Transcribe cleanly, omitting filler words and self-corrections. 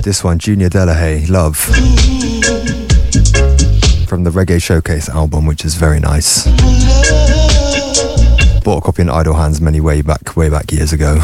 This one, Junior Delahaye, Love. From the Reggae Showcase album, which is very nice. Bought a copy in Idle Hands way back years ago.